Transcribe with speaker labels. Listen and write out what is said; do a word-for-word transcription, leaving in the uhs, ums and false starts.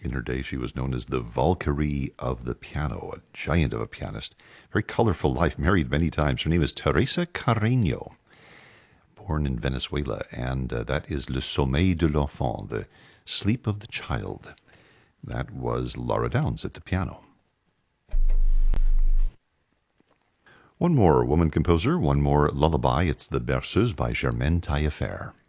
Speaker 1: In her day, she was known as the Valkyrie of the piano, a giant of a pianist. Very colorful life, married many times. Her name is Teresa Carreño, born in Venezuela, and uh, that is Le Sommeil de l'Enfant, the sleep of the child. That was Laura Downs at the piano. One more woman composer, one more lullaby. It's The Berceuse by Germaine Taillefer.